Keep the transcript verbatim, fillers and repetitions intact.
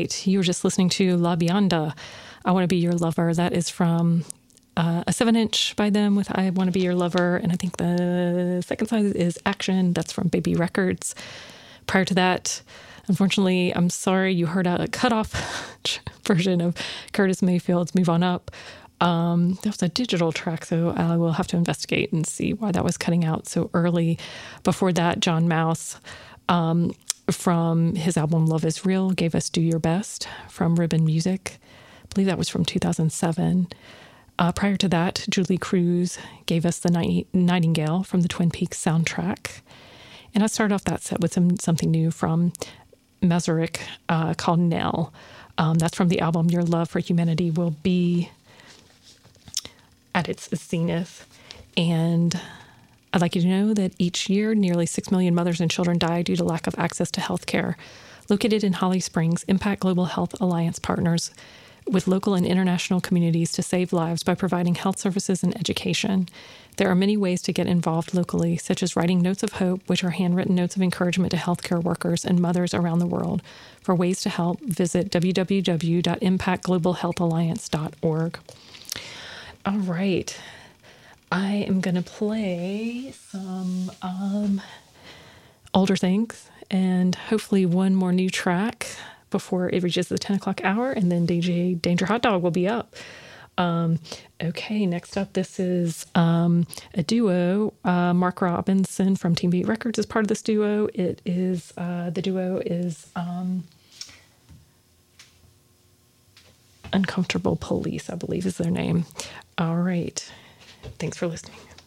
right. You were just listening to La Bionda, I Want to Be Your Lover. That is from uh, a seven inch by them with I Want to Be Your Lover. And I think the second side is Action. That's from Baby Records. Prior to that, unfortunately, I'm sorry you heard a cut-off version of Curtis Mayfield's Move On Up. Um, that was a digital track, so I will have to investigate and see why that was cutting out so early. Before that, John Mouse, um, from his album Love Is Real, gave us Do Your Best from Ribbon Music. I believe that was from two thousand seven. Uh, prior to that, Julie Cruz gave us The Night- Nightingale from the Twin Peaks soundtrack. And I started off that set with some something new from Mazurek uh, called Nell. Um, that's from the album Your Love for Humanity Will Be at its zenith. And I'd like you to know that each year, nearly six million mothers and children die due to lack of access to health care. Located in Holly Springs, Impact Global Health Alliance partners with local and international communities to save lives by providing health services and education. There are many ways to get involved locally, such as writing notes of hope, which are handwritten notes of encouragement to healthcare workers and mothers around the world. For ways to help, visit w w w dot impact global health alliance dot org. All right. I am going to play some um, older things and hopefully one more new track before it reaches the ten o'clock hour, and then D J Danger Hot Dog will be up. Um, okay, next up, this is um, a duo. Uh, Mark Robinson from Team Beat Records is part of this duo. It is, uh, the duo is um, Uncomfortable Police, I believe is their name. All right. Thanks for listening.